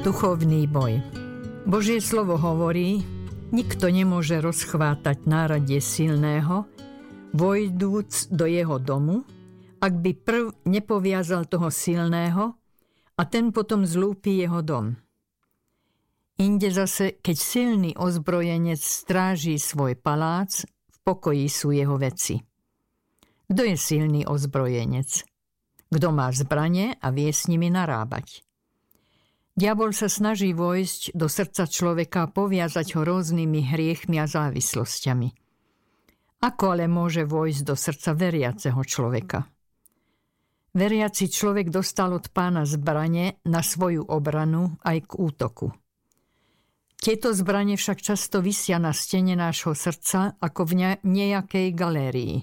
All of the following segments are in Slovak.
Duchovný boj. Božie slovo hovorí, nikto nemôže rozchvátať náradie silného, vojdúc do jeho domu, ak by prv nepoviazal toho silného a ten potom zlúpi jeho dom. Inde zase, keď silný ozbrojenec stráži svoj palác, v pokoji sú jeho veci. Kto je silný ozbrojenec? Kto má zbrane a vie s nimi narábať? Diabol sa snaží vojsť do srdca človeka a poviazať ho rôznymi hriechmi a závislosťami. Ako ale môže vojsť do srdca veriaceho človeka? Veriaci človek dostal od Pána zbrane na svoju obranu aj k útoku. Tieto zbrane však často visia na stene nášho srdca ako v nejakej galérii.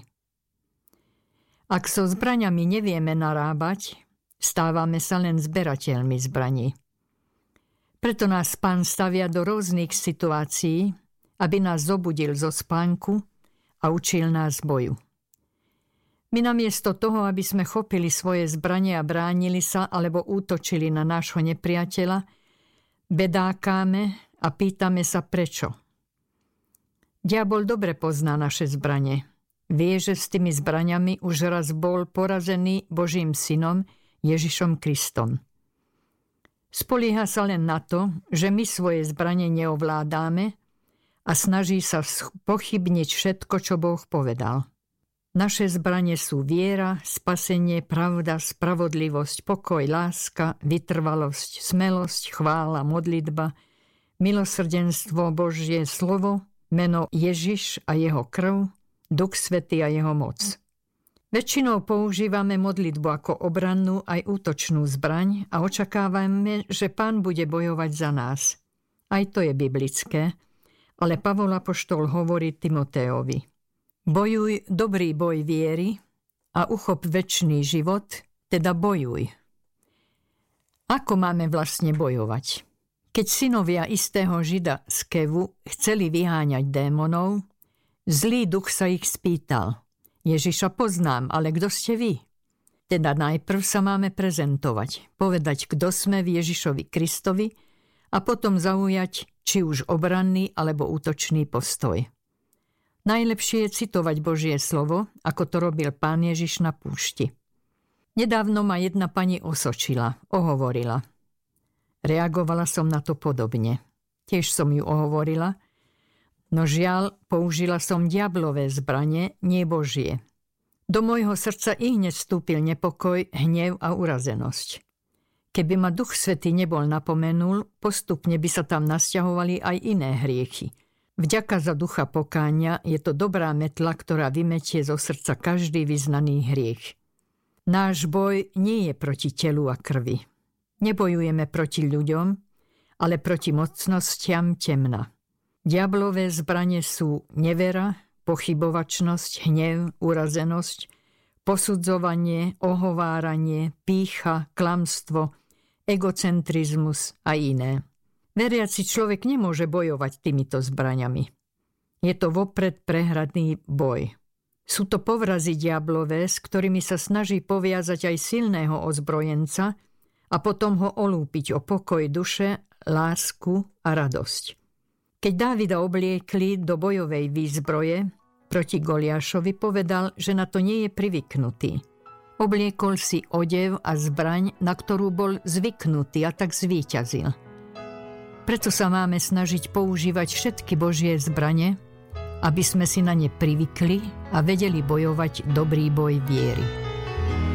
Ak so zbraňami nevieme narábať, stávame sa len zberateľmi zbraní. Preto nás Pán stavia do rôznych situácií, aby nás zobudil zo spánku a učil nás boju. My namiesto toho, aby sme chopili svoje zbrane a bránili sa alebo útočili na nášho nepriateľa, bedákáme a pýtame sa prečo. Diabol dobre pozná naše zbrane. Vie, že s tými zbraňami už raz bol porazený Božím synom Ježišom Kristom. Spolieha sa len na to, že my svoje zbrane neovládame a snaží sa pochybniť všetko, čo Boh povedal. Naše zbrane sú viera, spasenie, pravda, spravodlivosť, pokoj, láska, vytrvalosť, smelosť, chvála, modlitba, milosrdenstvo, Božie slovo, meno Ježiš a jeho krv, Duch Svätý a jeho moc. Väčšinou používame modlitbu ako obrannú aj útočnú zbraň a očakávame, že Pán bude bojovať za nás. Aj to je biblické, ale Pavol apoštol hovorí Timoteovi: bojuj dobrý boj viery a uchop večný život, teda bojuj. Ako máme vlastne bojovať? Keď synovia istého Žida z Kevu chceli vyháňať démonov, zlý duch sa ich spýtal: Ježiša poznám, ale kto ste vy? Teda najprv sa máme prezentovať, povedať, kto sme v Ježišovi Kristovi a potom zaujať či už obranný alebo útočný postoj. Najlepšie je citovať Božie slovo, ako to robil Pán Ježiš na púšti. Nedávno ma jedna pani osočila, ohovorila. Reagovala som na to podobne. Tiež som ju ohovorila, no žiaľ, použila som diablové zbrane, nie Božie. Do môjho srdca ihneď vstúpil nepokoj, hnev a urazenosť. Keby ma Duch Svätý nebol napomenul, postupne by sa tam nasťahovali aj iné hriechy. Vďaka za ducha pokánia je to dobrá metla, ktorá vymetie zo srdca každý vyznaný hriech. Náš boj nie je proti telu a krvi. Nebojujeme proti ľuďom, ale proti mocnostiam temna. Diablové zbrane sú nevera, pochybovačnosť, hnev, urazenosť, posudzovanie, ohováranie, pýcha, klamstvo, egocentrizmus a iné. Veriaci človek nemôže bojovať týmito zbraňami. Je to vopred prehraný boj. Sú to povrazy diablové, s ktorými sa snaží poviazať aj silného ozbrojenca a potom ho olúpiť o pokoj duše, lásku a radosť. Keď Dávida obliekli do bojovej výzbroje proti Goliášovi, povedal, že na to nie je privyknutý. Obliekol si odev a zbraň, na ktorú bol zvyknutý, a tak zvíťazil. Preto sa máme snažiť používať všetky Božie zbrane, aby sme si na ne privykli a vedeli bojovať dobrý boj viery.